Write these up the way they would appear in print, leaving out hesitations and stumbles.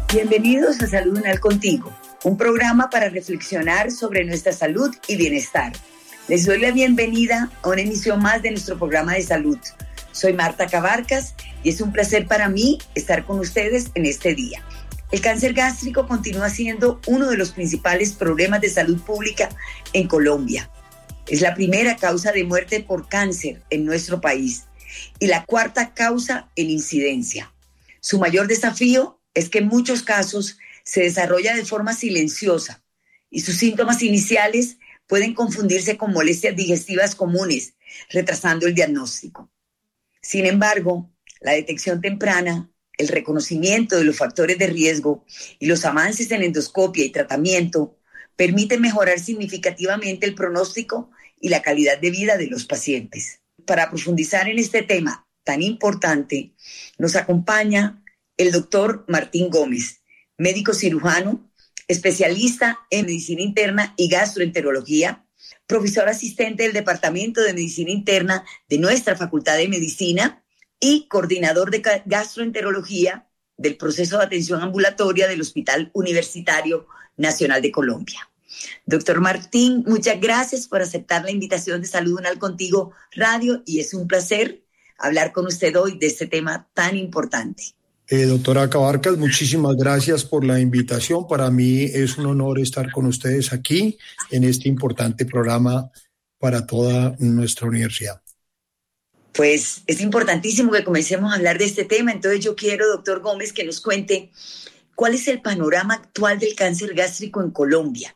Bienvenidos a Salud Unal Contigo, un programa para reflexionar sobre nuestra salud y bienestar. Les doy la bienvenida a una emisión más de nuestro programa de salud. Soy Marta Cabarcas y es un placer para mí estar con ustedes en este día. El cáncer gástrico continúa siendo uno de los principales problemas de salud pública en Colombia. Es la primera causa de muerte por cáncer en nuestro país y la cuarta causa en incidencia. Su mayor desafío es que en muchos casos se desarrolla de forma silenciosa y sus síntomas iniciales pueden confundirse con molestias digestivas comunes, retrasando el diagnóstico. Sin embargo, la detección temprana, el reconocimiento de los factores de riesgo y los avances en endoscopia y tratamiento permiten mejorar significativamente el pronóstico y la calidad de vida de los pacientes. Para profundizar en este tema tan importante, nos acompaña el doctor Martín Gómez, médico cirujano, especialista en medicina interna y gastroenterología, profesor asistente del Departamento de Medicina Interna de nuestra Facultad de Medicina y coordinador de gastroenterología del proceso de atención ambulatoria del Hospital Universitario Nacional de Colombia. Doctor Martín, muchas gracias por aceptar la invitación de Salud Unal Contigo Radio y es un placer hablar con usted hoy de este tema tan importante. Doctora Cabarcas, muchísimas gracias por la invitación. Para mí es un honor estar con ustedes aquí en este importante programa para toda nuestra universidad. Pues es importantísimo que comencemos a hablar de este tema. Entonces yo quiero, doctor Gómez, que nos cuente cuál es el panorama actual del cáncer gástrico en Colombia.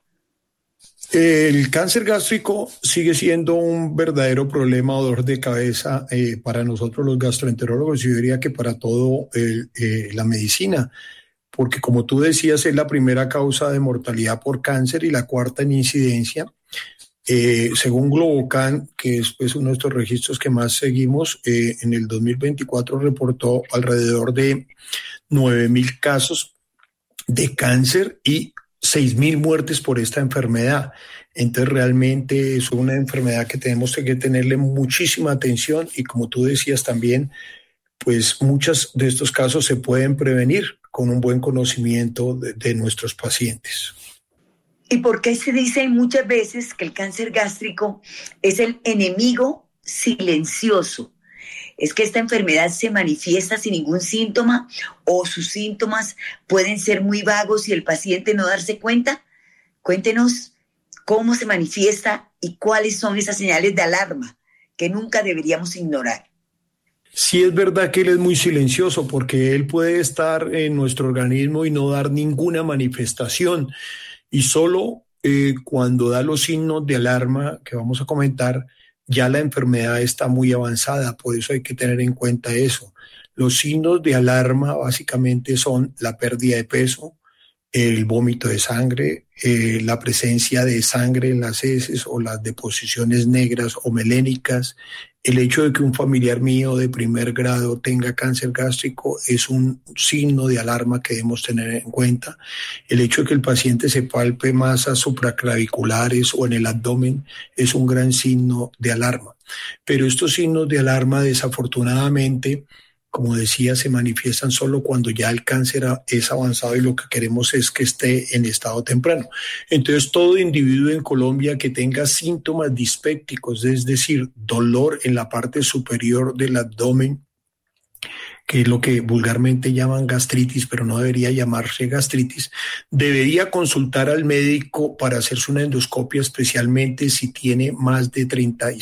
El cáncer gástrico sigue siendo un verdadero problema o dolor de cabeza para nosotros los gastroenterólogos, yo diría que para todo la medicina, porque como tú decías es la primera causa de mortalidad por cáncer y la cuarta en incidencia. Según Globocan, que es pues, uno de estos registros que más seguimos, en el 2024 reportó alrededor de 9,000 casos de cáncer y 6,000 muertes por esta enfermedad. Entonces realmente es una enfermedad que tenemos que tenerle muchísima atención y como tú decías también, pues muchos de estos casos se pueden prevenir con un buen conocimiento de nuestros pacientes. ¿Y por qué se dice muchas veces que el cáncer gástrico es el enemigo silencioso? ¿Es que esta enfermedad se manifiesta sin ningún síntoma o sus síntomas pueden ser muy vagos y el paciente no darse cuenta? Cuéntenos cómo se manifiesta y cuáles son esas señales de alarma que nunca deberíamos ignorar. Sí, es verdad que él es muy silencioso porque él puede estar en nuestro organismo y no dar ninguna manifestación y solo cuando da los signos de alarma que vamos a comentar, ya la enfermedad está muy avanzada, por eso hay que tener en cuenta eso. Los signos de alarma básicamente son la pérdida de peso, el vómito de sangre, la presencia de sangre en las heces o las deposiciones negras o melénicas. El hecho de que un familiar mío de primer grado tenga cáncer gástrico es un signo de alarma que debemos tener en cuenta. El hecho de que el paciente se palpe masas supraclaviculares o en el abdomen es un gran signo de alarma. Pero estos signos de alarma, desafortunadamente, como decía, se manifiestan solo cuando ya el cáncer es avanzado y lo que queremos es que esté en estado temprano. Entonces, todo individuo en Colombia que tenga síntomas dispépticos, es decir, dolor en la parte superior del abdomen, que es lo que vulgarmente llaman gastritis, pero no debería llamarse gastritis, debería consultar al médico para hacerse una endoscopia, especialmente si tiene más de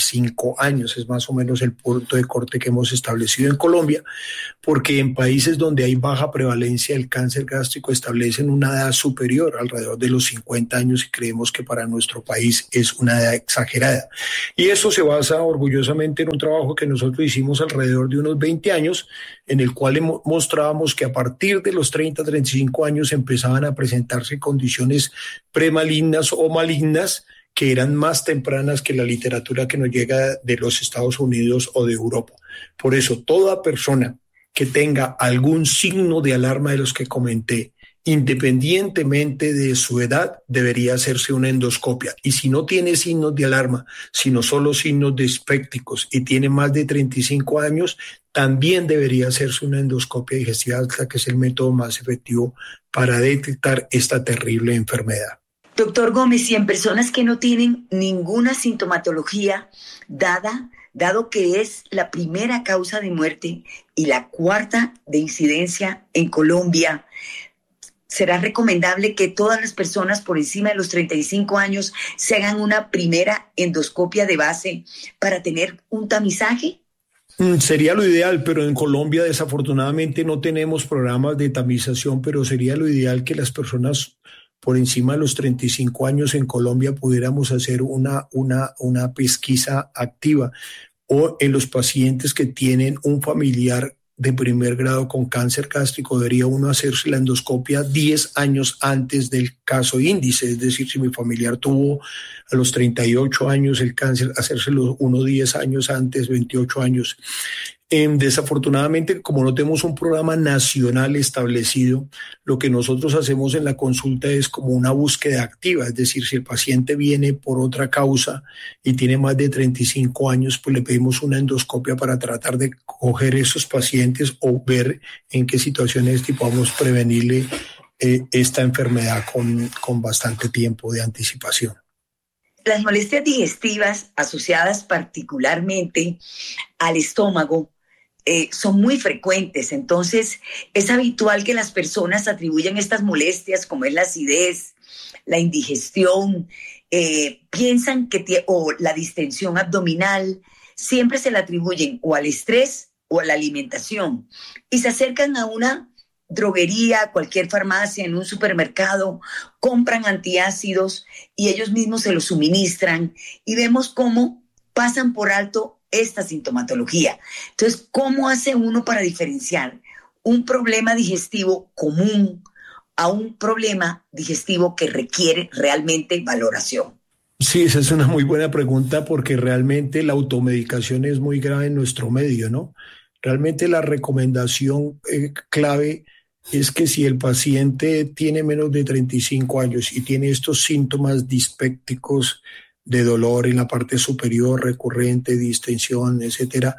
35 años. Es más o menos el punto de corte que hemos establecido en Colombia, porque en países donde hay baja prevalencia del cáncer gástrico establecen una edad superior, alrededor de los 50 años, y creemos que para nuestro país es una edad exagerada. Y eso se basa orgullosamente en un trabajo que nosotros hicimos alrededor de unos 20 años, en el cual mostrábamos que a partir de los 30, 35 años empezaban a presentarse condiciones premalignas o malignas que eran más tempranas que la literatura que nos llega de los Estados Unidos o de Europa. Por eso, toda persona que tenga algún signo de alarma de los que comenté independientemente de su edad, debería hacerse una endoscopia. Y si no tiene signos de alarma, sino solo signos dispépticos y tiene más de 35 años, también debería hacerse una endoscopia digestiva alta, que es el método más efectivo para detectar esta terrible enfermedad. Doctor Gómez, y en personas que no tienen ninguna sintomatología dado que es la primera causa de muerte y la cuarta de incidencia en Colombia, ¿será recomendable que todas las personas por encima de los 35 años se hagan una primera endoscopia de base para tener un tamizaje? Sería lo ideal, pero en Colombia desafortunadamente no tenemos programas de tamización, pero sería lo ideal que las personas por encima de los 35 años en Colombia pudiéramos hacer una pesquisa activa, o en los pacientes que tienen un familiar de primer grado con cáncer gástrico, debería uno hacerse la endoscopia 10 años antes del caso índice. Es decir, si mi familiar tuvo a los 38 años el cáncer, hacérselo 10 años antes, 28 años. Desafortunadamente, como no tenemos un programa nacional establecido, lo que nosotros hacemos en la consulta es como una búsqueda activa. Es decir, si el paciente viene por otra causa y tiene más de 35 años, pues le pedimos una endoscopia para tratar de coger esos pacientes o ver en qué situaciones podamos prevenirle esta enfermedad con bastante tiempo de anticipación. Las molestias digestivas asociadas particularmente al estómago son muy frecuentes, entonces es habitual que las personas atribuyan estas molestias, como es la acidez, la indigestión, piensan que o la distensión abdominal, siempre se la atribuyen o al estrés o a la alimentación, y se acercan a una droguería, cualquier farmacia, en un supermercado, compran antiácidos y ellos mismos se los suministran, y vemos cómo pasan por alto esta sintomatología. Entonces, ¿cómo hace uno para diferenciar un problema digestivo común a un problema digestivo que requiere realmente valoración? Sí, esa es una muy buena pregunta, porque realmente la automedicación es muy grave en nuestro medio, ¿no? Realmente la recomendación clave es que si el paciente tiene menos de 35 años y tiene estos síntomas dispépticos de dolor en la parte superior recurrente, distensión, etcétera,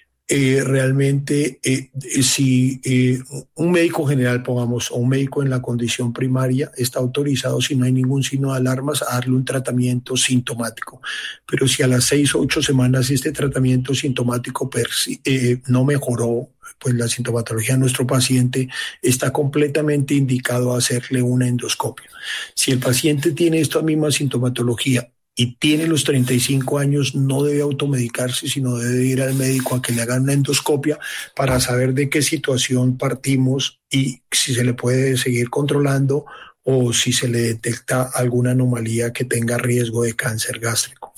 realmente si un médico general, pongamos, o un médico en la condición primaria está autorizado, si no hay ningún signo de alarmas, a darle un tratamiento sintomático. Pero si a las 6 o 8 semanas este tratamiento sintomático no mejoró, pues la sintomatología de nuestro paciente, está completamente indicado a hacerle una endoscopia. Si el paciente tiene esta misma sintomatología y tiene los 35 años, no debe automedicarse, sino debe ir al médico a que le hagan una endoscopia para saber de qué situación partimos y si se le puede seguir controlando o si se le detecta alguna anomalía que tenga riesgo de cáncer gástrico.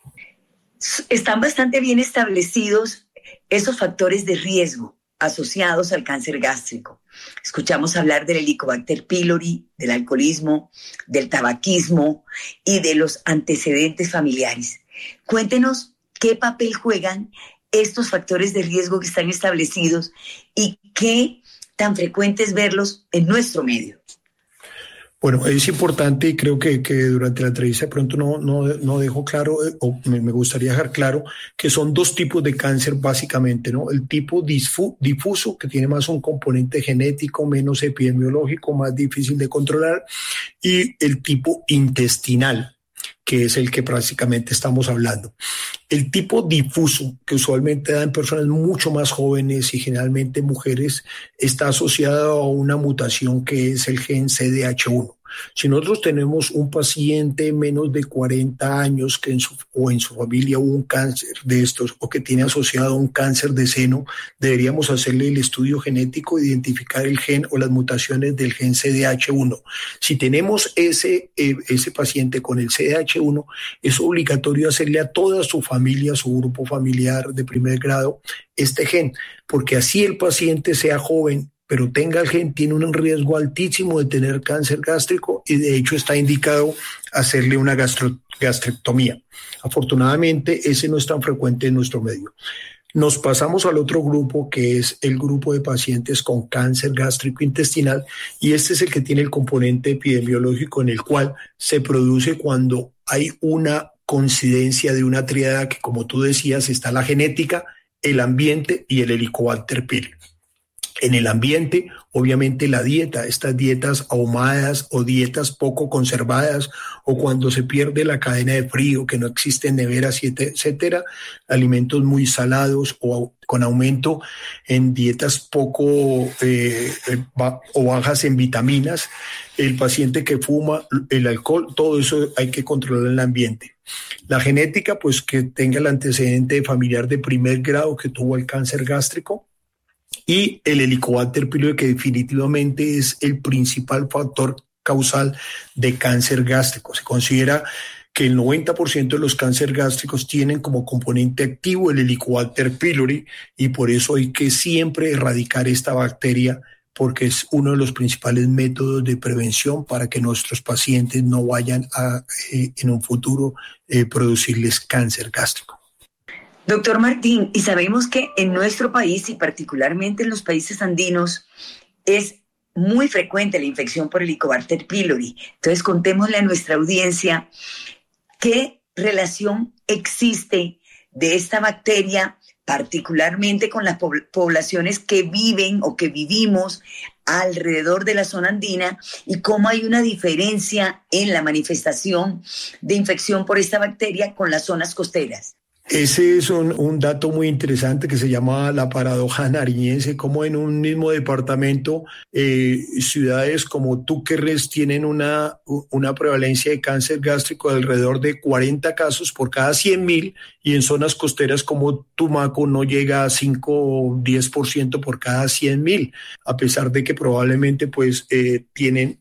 Están bastante bien establecidos esos factores de riesgo asociados al cáncer gástrico. Escuchamos hablar del Helicobacter pylori, del alcoholismo, del tabaquismo y de los antecedentes familiares. Cuéntenos qué papel juegan estos factores de riesgo que están establecidos y qué tan frecuente es verlos en nuestro medio. Bueno, es importante, y creo que durante la entrevista de pronto no dejo claro, o me gustaría dejar claro, que son dos tipos de cáncer básicamente, ¿no? El tipo difuso, que tiene más un componente genético, menos epidemiológico, más difícil de controlar, y el tipo intestinal, que es el que prácticamente estamos hablando. El tipo difuso, que usualmente da en personas mucho más jóvenes y generalmente mujeres, está asociado a una mutación que es el gen CDH1. Si nosotros tenemos un paciente menos de 40 años que en su familia hubo un cáncer de estos o que tiene asociado un cáncer de seno, deberíamos hacerle el estudio genético, identificar el gen o las mutaciones del gen CDH1. Si tenemos ese paciente con el CDH1, es obligatorio hacerle a toda su familia, su grupo familiar de primer grado, este gen, porque así el paciente sea joven, pero tenga el gen, tiene un riesgo altísimo de tener cáncer gástrico y de hecho está indicado hacerle una gastrectomía. Afortunadamente, ese no es tan frecuente en nuestro medio. Nos pasamos al otro grupo, que es el grupo de pacientes con cáncer gástrico intestinal, y este es el que tiene el componente epidemiológico, en el cual se produce cuando hay una coincidencia de una tríada que, como tú decías, está la genética, el ambiente y el Helicobacter pylori. En el ambiente, obviamente la dieta, estas dietas ahumadas o dietas poco conservadas, o cuando se pierde la cadena de frío, que no existen neveras, etcétera, alimentos muy salados o con aumento en dietas poco o bajas en vitaminas, el paciente que fuma, el alcohol, todo eso hay que controlar en el ambiente. La genética, pues que tenga el antecedente familiar de primer grado que tuvo el cáncer gástrico, y el Helicobacter pylori, que definitivamente es el principal factor causal de cáncer gástrico. Se considera que el 90% de los cánceres gástricos tienen como componente activo el Helicobacter pylori, y por eso hay que siempre erradicar esta bacteria, porque es uno de los principales métodos de prevención para que nuestros pacientes no vayan a en un futuro producirles cáncer gástrico. Doctor Martín, y sabemos que en nuestro país y particularmente en los países andinos es muy frecuente la infección por Helicobacter pylori. Entonces contémosle a nuestra audiencia qué relación existe de esta bacteria, particularmente con las poblaciones que viven o que vivimos alrededor de la zona andina, y cómo hay una diferencia en la manifestación de infección por esta bacteria con las zonas costeras. Ese es un dato muy interesante que se llama la paradoja nariñense, como en un mismo departamento ciudades como Túquerres tienen una prevalencia de cáncer gástrico de alrededor de 40 casos por cada 100.000, y en zonas costeras como Tumaco no llega a 5 o 10% por cada 100.000, a pesar de que probablemente pues tienen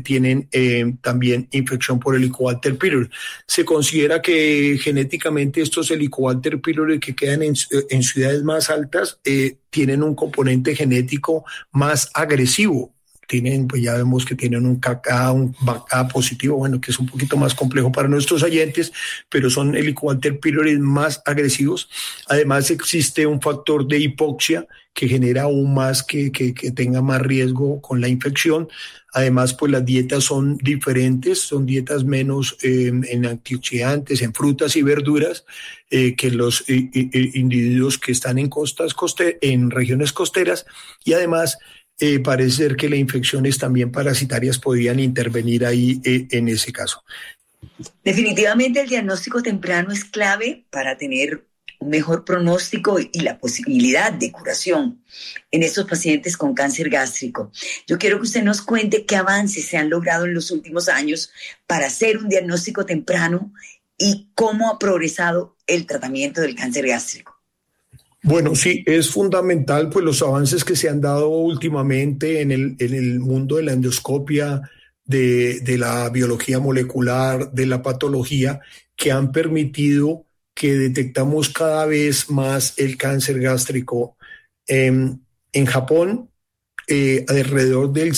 también infección por Helicobacter pylori. Se considera que genéticamente estos Helicobacter pylori que quedan en ciudades más altas tienen un componente genético más agresivo. Pues ya vemos que tienen un BACA positivo, bueno, que es un poquito más complejo para nuestros oyentes, pero son Helicobacter pylori más agresivos. Además existe un factor de hipoxia que genera aún más que tenga más riesgo con la infección. Además, pues las dietas son diferentes, son dietas menos en antioxidantes, en frutas y verduras, que los individuos que están en regiones costeras, y además parece ser que las infecciones también parasitarias podrían intervenir ahí en ese caso. Definitivamente el diagnóstico temprano es clave para tener un mejor pronóstico y la posibilidad de curación en estos pacientes con cáncer gástrico. Yo quiero que usted nos cuente qué avances se han logrado en los últimos años para hacer un diagnóstico temprano y cómo ha progresado el tratamiento del cáncer gástrico. Bueno, sí, es fundamental pues los avances que se han dado últimamente en el mundo de la endoscopia, de la biología molecular, de la patología, que han permitido que detectamos cada vez más el cáncer gástrico. En Japón, alrededor del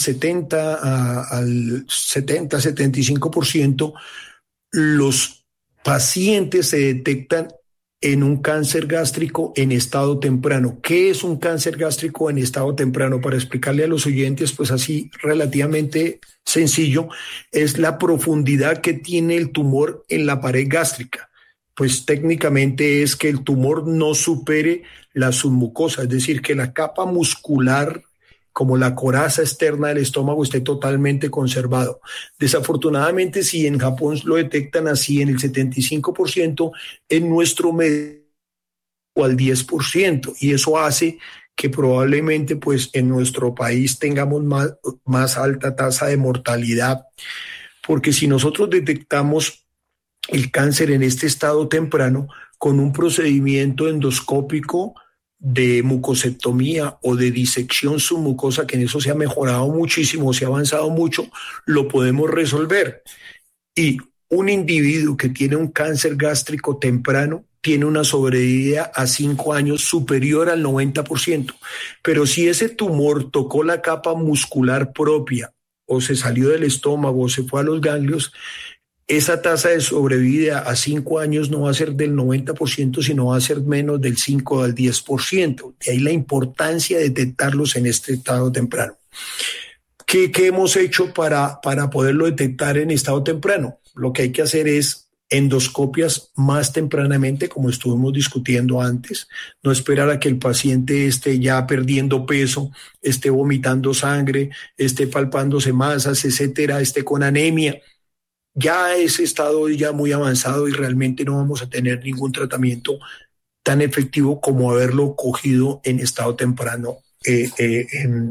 75% los pacientes se detectan en un cáncer gástrico en estado temprano. ¿Qué es un cáncer gástrico en estado temprano? Para explicarle a los oyentes, pues así relativamente sencillo, es la profundidad que tiene el tumor en la pared gástrica. Pues técnicamente es que el tumor no supere la submucosa, es decir, que la capa muscular, como la coraza externa del estómago, esté totalmente conservado. Desafortunadamente, si en Japón lo detectan así en el 75%, en nuestro medio al 10%, y eso hace que probablemente pues en nuestro país tengamos más alta tasa de mortalidad, porque si nosotros detectamos el cáncer en este estado temprano con un procedimiento endoscópico de mucosectomía o de disección submucosa, que en eso se ha mejorado muchísimo, se ha avanzado mucho, lo podemos resolver. Y un individuo que tiene un cáncer gástrico temprano tiene una sobrevida a 5 años superior al 90%. Pero si ese tumor tocó la capa muscular propia, o se salió del estómago, o se fue a los ganglios, esa tasa de sobrevida a 5 años no va a ser del 90%, sino va a ser menos del 5 al 10%. De ahí la importancia de detectarlos en este estado temprano. ¿Qué hemos hecho para poderlo detectar en estado temprano? Lo que hay que hacer es endoscopias más tempranamente, como estuvimos discutiendo antes, no esperar a que el paciente esté ya perdiendo peso, esté vomitando sangre, esté palpándose masas, etcétera, esté con anemia. Ya ese estado es ya muy avanzado y realmente no vamos a tener ningún tratamiento tan efectivo como haberlo cogido en estado temprano, en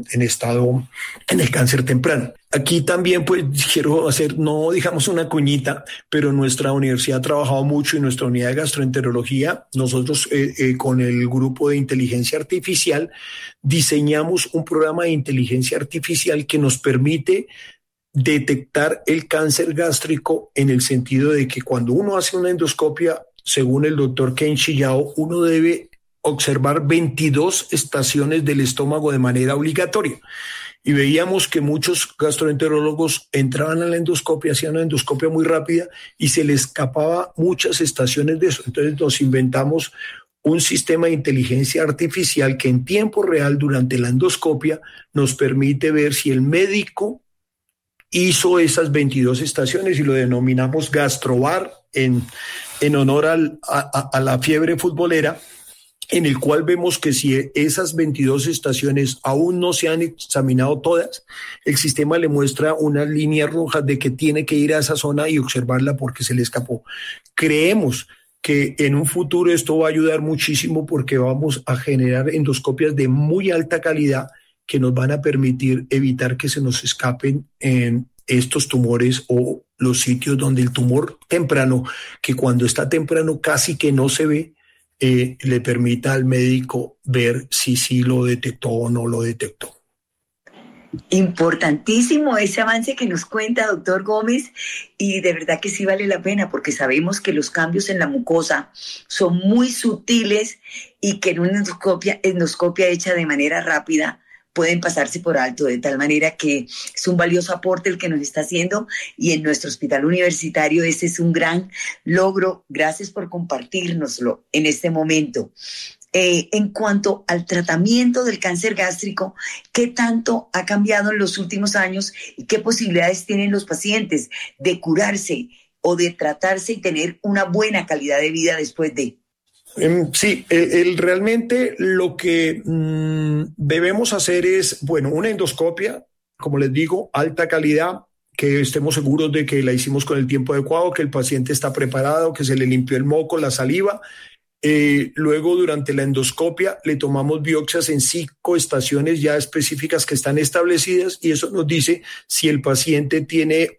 el cáncer temprano. Aquí también pues quiero hacer, no digamos una cuñita, pero nuestra universidad ha trabajado mucho en nuestra unidad de gastroenterología. Nosotros con el grupo de inteligencia artificial diseñamos un programa de inteligencia artificial que nos permite detectar el cáncer gástrico en el sentido de que cuando uno hace una endoscopia, según el doctor Kenshi Yao, uno debe observar 22 estaciones del estómago de manera obligatoria. Y veíamos que muchos gastroenterólogos entraban a la endoscopia, hacían una endoscopia muy rápida y se les escapaba muchas estaciones de eso. Entonces nos inventamos un sistema de inteligencia artificial que en tiempo real durante la endoscopia nos permite ver si el médico hizo esas 22 estaciones y lo denominamos gastrobar en honor a la fiebre futbolera, en el cual vemos que si esas 22 estaciones aún no se han examinado todas, el sistema le muestra unas líneas rojas de que tiene que ir a esa zona y observarla porque se le escapó. Creemos que en un futuro esto va a ayudar muchísimo porque vamos a generar endoscopias de muy alta calidad que nos van a permitir evitar que se nos escapen en estos tumores o los sitios donde el tumor temprano, que cuando está temprano casi que no se ve, le permita al médico ver si sí lo detectó o no lo detectó. Importantísimo ese avance que nos cuenta, doctor Gómez, y de verdad que sí vale la pena porque sabemos que los cambios en la mucosa son muy sutiles y que en una endoscopia hecha de manera rápida pueden pasarse por alto, de tal manera que es un valioso aporte el que nos está haciendo y en nuestro hospital universitario ese es un gran logro. Gracias por compartírnoslo en este momento. En cuanto al tratamiento del cáncer gástrico, ¿qué tanto ha cambiado en los últimos años y qué posibilidades tienen los pacientes de curarse o de tratarse y tener una buena calidad de vida después de? Sí, realmente lo que debemos hacer es, bueno, una endoscopia, como les digo, alta calidad, que estemos seguros de que la hicimos con el tiempo adecuado, que el paciente está preparado, que se le limpió el moco, la saliva. Luego, durante la endoscopia, le tomamos biopsias en 5 estaciones ya específicas que están establecidas y eso nos dice si el paciente tiene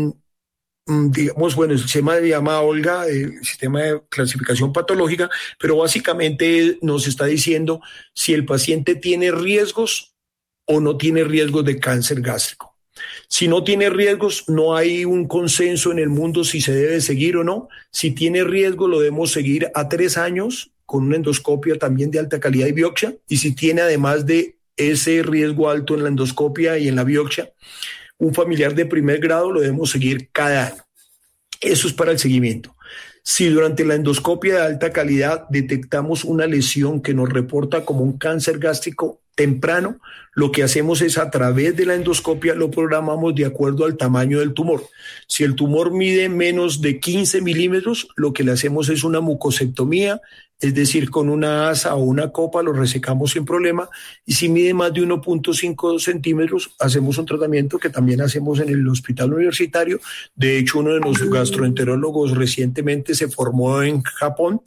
digamos, bueno, el sistema se llama OLGA, el sistema de clasificación patológica, pero básicamente nos está diciendo si el paciente tiene riesgos o no tiene riesgos de cáncer gástrico. Si no tiene riesgos, no hay un consenso en el mundo si se debe seguir o no. Si tiene riesgo, lo debemos seguir a 3 años con una endoscopia también de alta calidad y biopsia. Y si tiene, además de ese riesgo alto en la endoscopia y en la biopsia, un familiar de primer grado, lo debemos seguir cada año. Eso es para el seguimiento. Si durante la endoscopia de alta calidad detectamos una lesión que nos reporta como un cáncer gástrico temprano, lo que hacemos es a través de la endoscopia lo programamos de acuerdo al tamaño del tumor. Si el tumor mide menos de 15 milímetros, lo que le hacemos es una mucosectomía, es decir, con una asa o una copa lo resecamos sin problema, y si mide más de 1.5 centímetros, hacemos un tratamiento que también hacemos en el hospital universitario. De hecho, uno de los gastroenterólogos recientemente se formó en Japón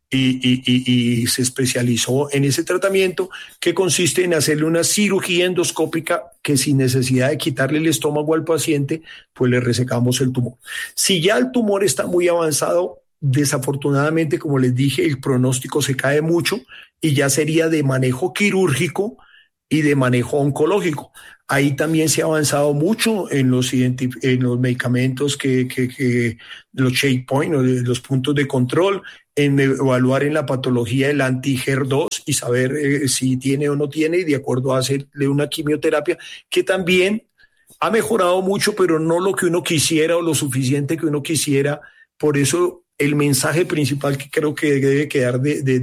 y se especializó en ese tratamiento que consiste en hacerle una cirugía endoscópica que sin necesidad de quitarle el estómago al paciente, pues le resecamos el tumor. Si ya el tumor está muy avanzado, desafortunadamente, como les dije, el pronóstico se cae mucho y ya sería de manejo quirúrgico y de manejo oncológico. Ahí también se ha avanzado mucho en los medicamentos los checkpoint, los puntos de control, en evaluar en la patología el anti-HER2 y saber si tiene o no tiene, y de acuerdo a hacerle una quimioterapia, que también ha mejorado mucho, pero no lo que uno quisiera o lo suficiente que uno quisiera. Por eso el mensaje principal que creo que debe quedar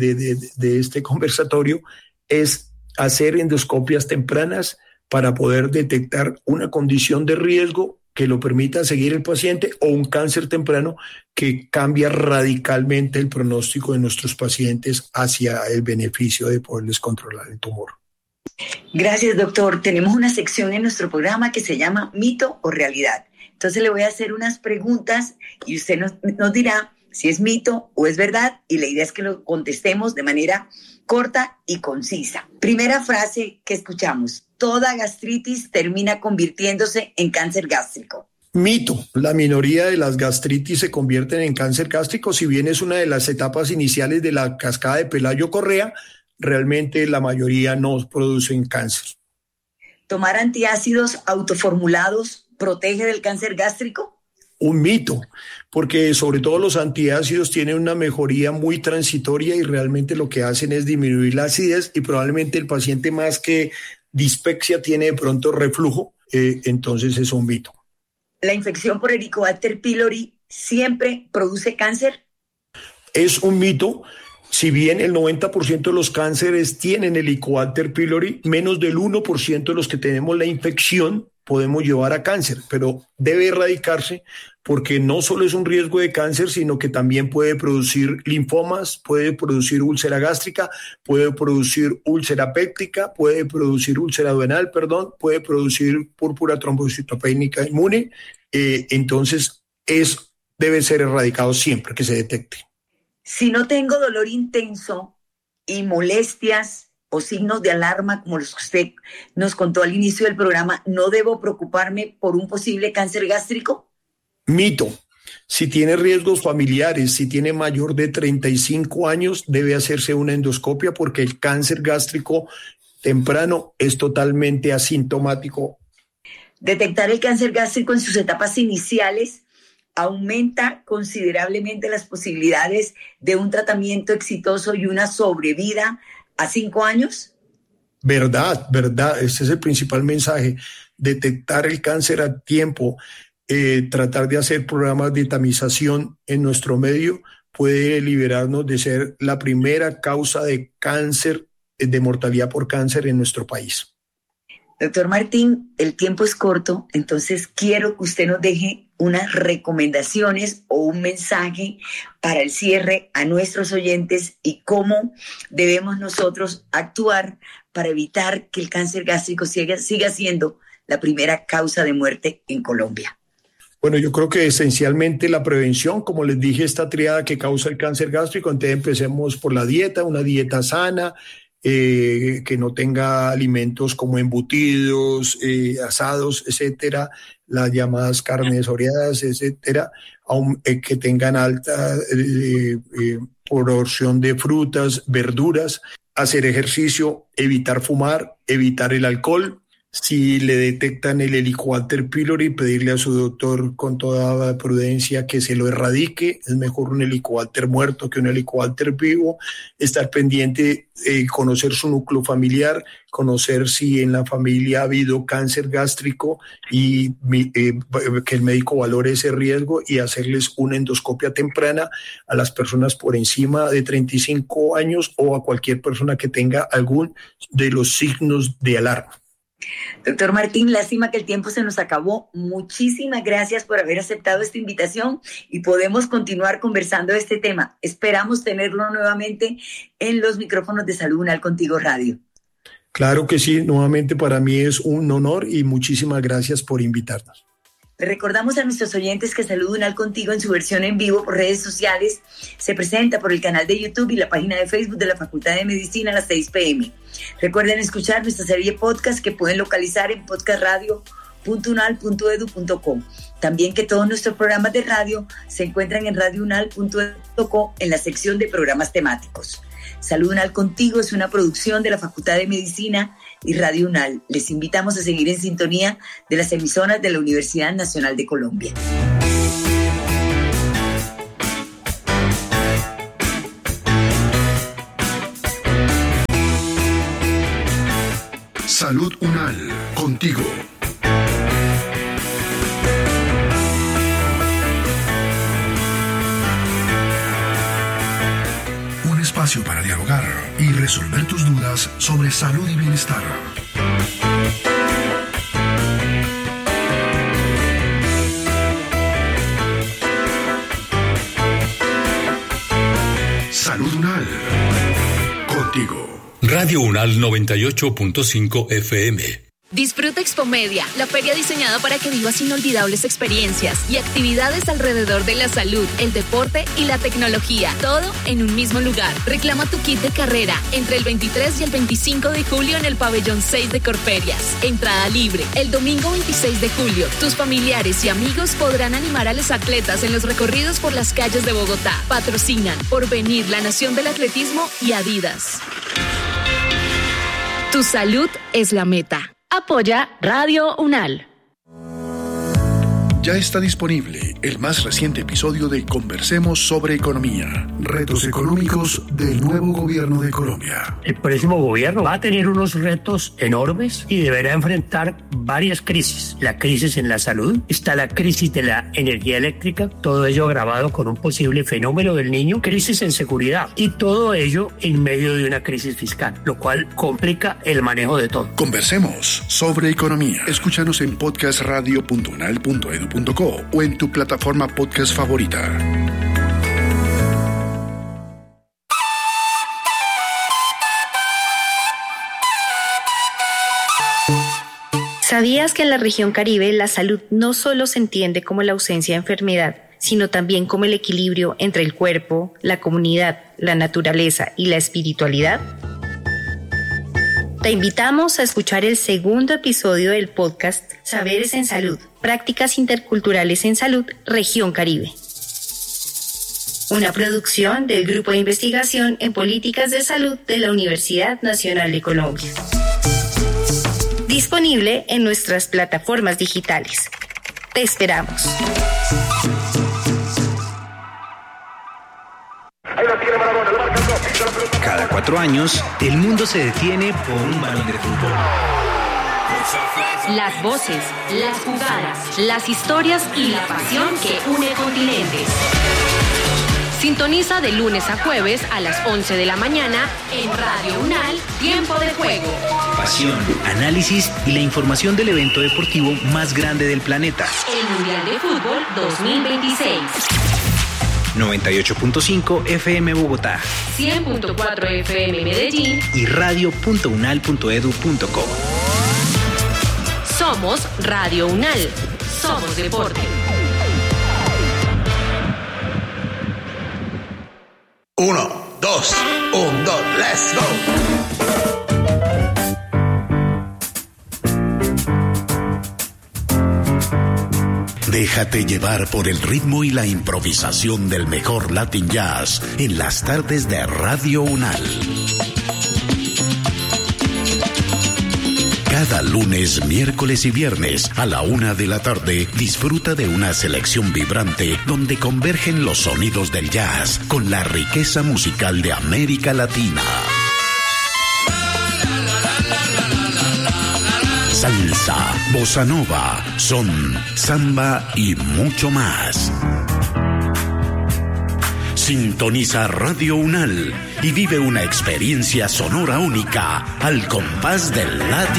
de este conversatorio es hacer endoscopias tempranas para poder detectar una condición de riesgo que lo permita seguir el paciente o un cáncer temprano que cambia radicalmente el pronóstico de nuestros pacientes hacia el beneficio de poderles controlar el tumor. Gracias, doctor. Tenemos una sección en nuestro programa que se llama Mito o Realidad. Entonces le voy a hacer unas preguntas y usted nos dirá si es mito o es verdad, y la idea es que lo contestemos de manera corta y concisa. Primera frase que escuchamos: toda gastritis termina convirtiéndose en cáncer gástrico. Mito. La minoría de las gastritis se convierten en cáncer gástrico. Si bien es una de las etapas iniciales de la cascada de Pelayo-Correa, realmente la mayoría no producen cáncer. ¿Tomar antiácidos autoformulados protege del cáncer gástrico? Un mito, porque sobre todo los antiácidos tienen una mejoría muy transitoria y realmente lo que hacen es disminuir la acidez, y probablemente el paciente más que dispepsia tiene de pronto reflujo, entonces es un mito. ¿La infección por Helicobacter pylori siempre produce cáncer? Es un mito. Si bien el 90% de los cánceres tienen Helicobacter pylori, menos del 1% de los que tenemos la infección podemos llevar a cáncer, pero debe erradicarse porque no solo es un riesgo de cáncer, sino que también puede producir linfomas, puede producir úlcera gástrica, puede producir úlcera péptica, puede producir úlcera duodenal, puede producir púrpura trombocitopénica inmune. Entonces debe ser erradicado siempre que se detecte. Si no tengo dolor intenso y molestias o signos de alarma, como los que usted nos contó al inicio del programa, ¿no debo preocuparme por un posible cáncer gástrico? Mito. Si tiene riesgos familiares, si tiene mayor de 35 años, debe hacerse una endoscopia porque el cáncer gástrico temprano es totalmente asintomático. Detectar el cáncer gástrico en sus etapas iniciales aumenta considerablemente las posibilidades de un tratamiento exitoso y una sobrevida a 5 años. Verdad. Ese es el principal mensaje. Detectar el cáncer a tiempo, tratar de hacer programas de tamización en nuestro medio puede liberarnos de ser la primera causa de cáncer, de mortalidad por cáncer en nuestro país. Doctor Martín, el tiempo es corto, entonces quiero que usted nos deje unas recomendaciones o un mensaje para el cierre a nuestros oyentes y cómo debemos nosotros actuar para evitar que el cáncer gástrico siga siendo la primera causa de muerte en Colombia. Bueno, yo creo que esencialmente la prevención, como les dije, esta triada que causa el cáncer gástrico. Entonces empecemos por la dieta, una dieta sana, que no tenga alimentos como embutidos, asados, etcétera, las llamadas carnes oreadas, etcétera, que tengan alta porción de frutas, verduras, hacer ejercicio, evitar fumar, evitar el alcohol. Si le detectan el Helicobacter pylori, pedirle a su doctor con toda prudencia que se lo erradique. Es mejor un Helicobacter muerto que un Helicobacter vivo. Estar pendiente, conocer su núcleo familiar, conocer si en la familia ha habido cáncer gástrico y que el médico valore ese riesgo y hacerles una endoscopia temprana a las personas por encima de 35 años o a cualquier persona que tenga algún de los signos de alarma. Doctor Martín, lástima que el tiempo se nos acabó. Muchísimas gracias por haber aceptado esta invitación y podemos continuar conversando de este tema. Esperamos tenerlo nuevamente en los micrófonos de Salud Unal Contigo Radio. Claro que sí, nuevamente para mí es un honor y muchísimas gracias por invitarnos. Le recordamos a nuestros oyentes que Salud Unal Contigo en su versión en vivo por redes sociales se presenta por el canal de YouTube y la página de Facebook de la Facultad de Medicina a las 6 p.m. Recuerden escuchar nuestra serie de podcast que pueden localizar en podcastradio.unal.edu.co. También que todos nuestros programas de radio se encuentran en radiounal.edu.co en la sección de programas temáticos. Salud Unal Contigo es una producción de la Facultad de Medicina y Radio Unal. Les invitamos a seguir en sintonía de las emisoras de la Universidad Nacional de Colombia. Salud Unal Contigo. y resolver tus dudas sobre salud y bienestar. Salud Unal. Contigo. Radio Unal 98.5 FM. Disfruta Expomedia, la feria diseñada para que vivas inolvidables experiencias y actividades alrededor de la salud, el deporte y la tecnología, todo en un mismo lugar. Reclama tu kit de carrera entre el 23 y el 25 de julio en el pabellón 6 de Corferias. Entrada libre. El domingo 26 de julio, tus familiares y amigos podrán animar a los atletas en los recorridos por las calles de Bogotá. Patrocinan Porvenir, la Nación del Atletismo y Adidas. Tu salud es la meta. Apoya Radio Unal. Ya está disponible el más reciente episodio de Conversemos sobre Economía, retos económicos del nuevo gobierno de Colombia. El próximo gobierno va a tener unos retos enormes y deberá enfrentar varias crisis. La crisis en la salud, está la crisis de la energía eléctrica, todo ello agravado con un posible fenómeno del Niño, crisis en seguridad y todo ello en medio de una crisis fiscal, lo cual complica el manejo de todo. Conversemos sobre Economía. Escúchanos en podcastradio.unal.edu.co o en tu plataforma podcast favorita. ¿Sabías que en la región Caribe la salud no solo se entiende como la ausencia de enfermedad, sino también como el equilibrio entre el cuerpo, la comunidad, la naturaleza y la espiritualidad? Te invitamos a escuchar el segundo episodio del podcast Saberes en Salud, Prácticas Interculturales en Salud, Región Caribe. Una producción del Grupo de Investigación en Políticas de Salud de la Universidad Nacional de Colombia. Disponible en nuestras plataformas digitales. Te esperamos. Cada 4 años, el mundo se detiene por un balón de fútbol. Las voces, las jugadas, las historias y la pasión que une continentes. Sintoniza de lunes a jueves a las 11 de la mañana en Radio Unal, Tiempo de Juego. Pasión, análisis y la información del evento deportivo más grande del planeta. El Mundial de Fútbol 2026. 98.5 FM Bogotá, 100.4 FM Medellín y radio.unal.edu.co. Somos Radio Unal. Somos deporte. 1, 2, let's go. Déjate llevar por el ritmo y la improvisación del mejor Latin Jazz en las tardes de Radio Unal. Cada lunes, miércoles y viernes a la 1 de la tarde, disfruta de una selección vibrante donde convergen los sonidos del jazz con la riqueza musical de América Latina. Salsa, bossa nova, son, samba y mucho más. Sintoniza Radio Unal y vive una experiencia sonora única al compás del Latin